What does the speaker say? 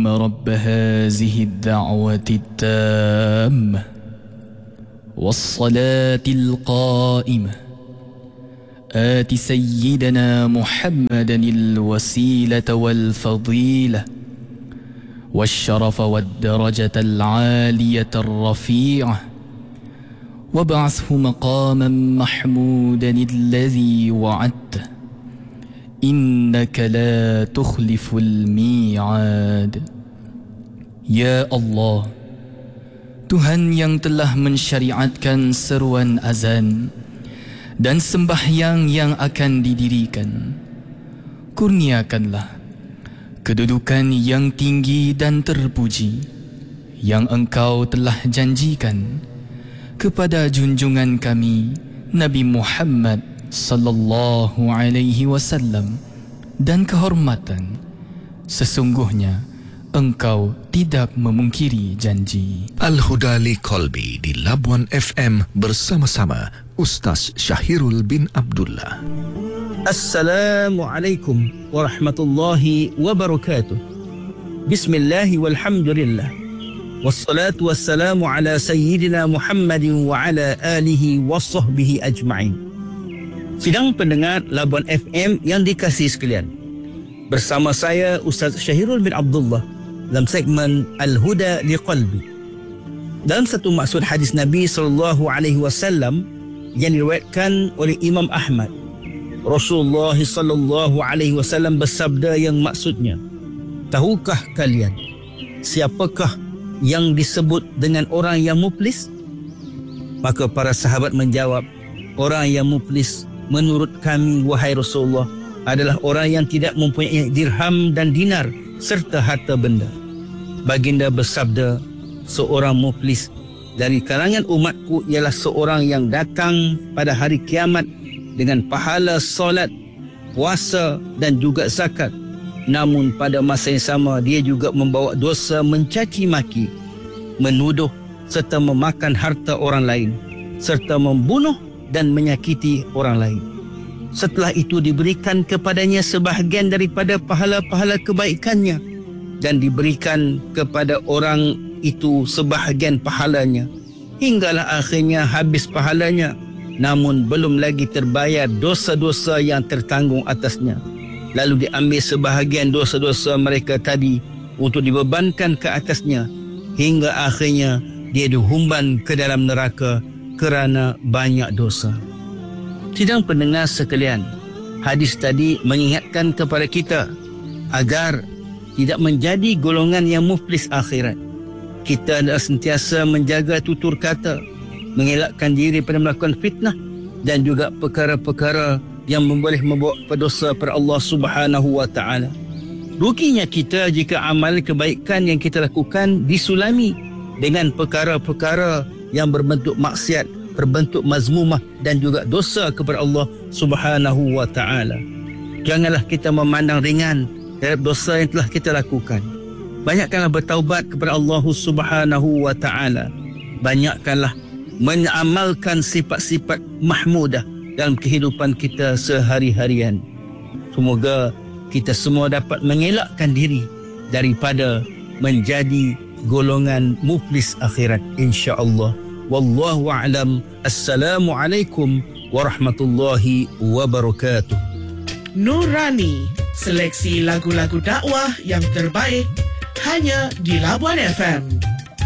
اللهم رب هذه الدعوة التامة والصلاة القائمة آت سيدنا محمدا الوسيلة والفضيلة والشرف والدرجة العالية الرفيعة وابعثه مقاما محمودا الذي وعدته إنك لا تخلف الميعاد. Ya Allah, Tuhan yang telah mensyariatkan seruan azan dan sembahyang yang akan didirikan, kurniakanlah kedudukan yang tinggi dan terpuji yang Engkau telah janjikan kepada junjungan kami Nabi Muhammad sallallahu alaihi wasallam, dan kehormatan. Sesungguhnya Engkau tidak memungkiri janji. Al-Huda li Qalbi di Labuan FM bersama-sama Ustaz Syahirul bin Abdullah. Assalamualaikum warahmatullahi wabarakatuh. Bismillahi walhamdulillah. Wassalatu wassalamu ala sayyidina Muhammadin wa ala alihi wa sahbihi ajma'in. Sidang pendengar Labuan FM yang dikasihi sekalian, bersama saya Ustaz Syahirul bin Abdullah dalam segmen Al-Huda li Qalbi. Dalam satu maksud hadis Nabi SAW yang diriwayatkan oleh Imam Ahmad, Rasulullah SAW bersabda yang maksudnya, tahukah kalian siapakah yang disebut dengan orang yang muflis? Maka para sahabat menjawab, orang yang muflis menurut kami, wahai Rasulullah, adalah orang yang tidak mempunyai dirham dan dinar serta harta benda. Baginda bersabda, seorang muflis dari kalangan umatku ialah seorang yang datang pada hari kiamat dengan pahala solat, puasa dan juga zakat, namun pada masa yang sama dia juga membawa dosa mencaci maki, menuduh serta memakan harta orang lain, serta membunuh dan menyakiti orang lain. Setelah itu diberikan kepadanya sebahagian daripada pahala-pahala kebaikannya, dan diberikan kepada orang itu sebahagian pahalanya, hinggalah akhirnya habis pahalanya, namun belum lagi terbayar dosa-dosa yang tertanggung atasnya. Lalu diambil sebahagian dosa-dosa mereka tadi untuk dibebankan ke atasnya, hingga akhirnya dia dihumban ke dalam neraka kerana banyak dosa. Sidang pendengar sekalian, hadis tadi mengingatkan kepada kita agar tidak menjadi golongan yang muflis akhirat. Kita adalah sentiasa menjaga tutur kata, mengelakkan diri pada melakukan fitnah dan juga perkara-perkara yang boleh membawa dosa kepada Allah Subhanahu wa taala. Ruginya kita jika amal kebaikan yang kita lakukan disulami dengan perkara-perkara yang berbentuk maksiat, berbentuk mazmumah dan juga dosa kepada Allah Subhanahu wa taala. Janganlah kita memandang ringan terhadap dosa yang telah kita lakukan. Banyakkanlah bertaubat kepada Allah Subhanahu wa taala. Banyakkanlah mengamalkan sifat-sifat mahmudah dalam kehidupan kita sehari-harian. Semoga kita semua dapat mengelakkan diri daripada menjadi golongan muflis akhirat, insya-Allah. Wallahu a'lam. Assalamualaikum warahmatullahi wabarakatuh. Nurani, seleksi lagu-lagu dakwah yang terbaik hanya di Labuan FM.